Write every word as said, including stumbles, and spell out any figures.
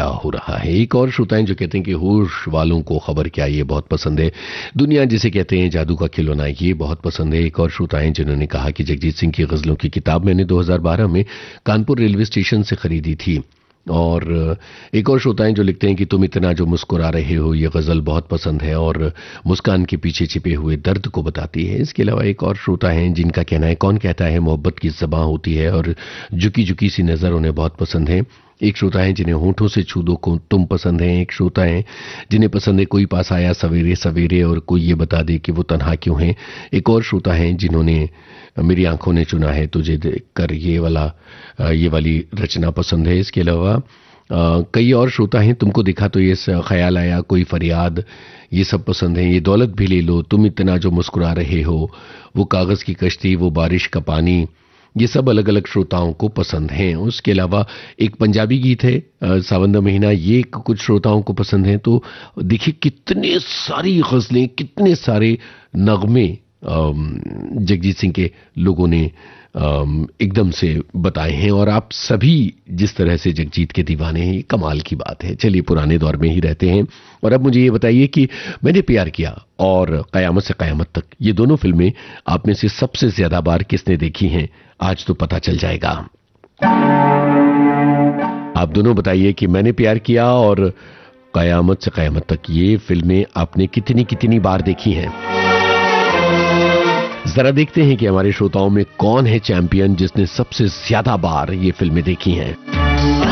क्या हो रहा है। एक और श्रोता हैं जो कहते हैं कि होश वालों को खबर क्या, ये बहुत पसंद है। दुनिया जिसे कहते हैं जादू का खिलौना, ये बहुत पसंद है। एक और श्रोता हैं जिन्होंने कहा कि जगजीत सिंह की गजलों की किताब मैंने दो हज़ार बारह में कानपुर रेलवे स्टेशन से खरीदी थी। और एक और श्रोता हैं जो लिखते हैं कि तुम इतना जो मुस्कुरा रहे हो, ये गजल बहुत पसंद है और मुस्कान के पीछे छिपे हुए दर्द को बताती है। इसके अलावा एक और श्रोता हैं जिनका कहना है कौन कहता है मोहब्बत की ज़बां होती है और झुकी झुकी सी नजर उन्हें बहुत पसंद है। एक श्रोता हैं जिन्हें होठों से छू दो को तुम पसंद है। एक श्रोता हैं जिन्हें पसंद है कोई पास आया सवेरे सवेरे और कोई ये बता दे कि वो तन्हा क्यों है। एक और श्रोता हैं जिन्होंने मेरी आंखों ने चुना है तुझे देखकर, ये वाला ये वाली रचना पसंद है। इसके अलावा कई और श्रोता हैं तुमको दिखा तो ये ख्याल आया, कोई फरियाद, ये सब पसंद है। ये दौलत भी ले लो, तुम इतना जो मुस्कुरा रहे हो, वो कागज की कश्ती, वो बारिश का पानी, ये सब अलग अलग श्रोताओं को पसंद हैं। उसके अलावा एक पंजाबी गीत है सावन दा महीना, ये कुछ श्रोताओं को पसंद है। तो देखिए कितने सारी गजलें, कितने सारे नगमे जगजीत सिंह के लोगों ने एकदम से बताए हैं और आप सभी जिस तरह से जगजीत के दीवाने हैं, ये कमाल की बात है। चलिए पुराने दौर में ही रहते हैं और अब मुझे ये बताइए कि मैंने प्यार किया और कयामत से कयामत तक, ये दोनों फिल्में आप में से सबसे ज्यादा बार किसने देखी हैं, आज तो पता चल जाएगा। आप दोनों बताइए कि मैंने प्यार किया और कयामत से कयामत तक, ये फिल्में आपने कितनी कितनी बार देखी हैं। जरा देखते हैं कि हमारे श्रोताओं में कौन है चैंपियन जिसने सबसे ज्यादा बार ये फिल्में देखी हैं।